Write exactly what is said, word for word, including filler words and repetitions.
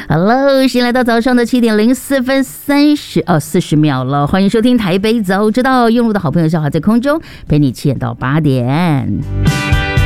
Hello， 现在来到早上的七点零四分三十哦四十秒了，欢迎收听台北早知道，用路的好朋友小华在空中陪你七点到八点。